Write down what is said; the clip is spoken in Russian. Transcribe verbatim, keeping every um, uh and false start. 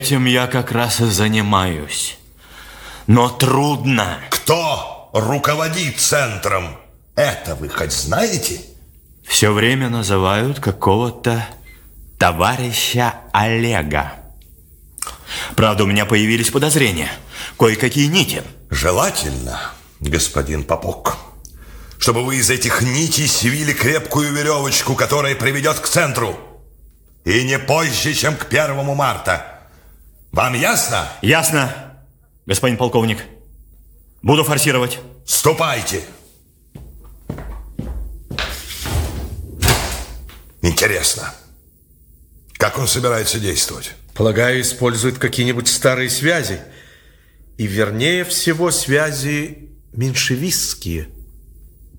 Этим я как раз и занимаюсь. Но трудно. Кто руководит центром? Это вы хоть знаете? Все время называют какого-то товарища Олега. Правда, у меня появились подозрения. Кое-какие нити. Желательно, господин Попок, чтобы вы из этих нитей свили крепкую веревочку, которая приведет к центру. И не позже, чем к первому марта. Вам ясно? Ясно, господин полковник. Буду форсировать. Ступайте. Интересно, как он собирается действовать? Полагаю, использует какие-нибудь старые связи. И вернее всего связи меньшевистские.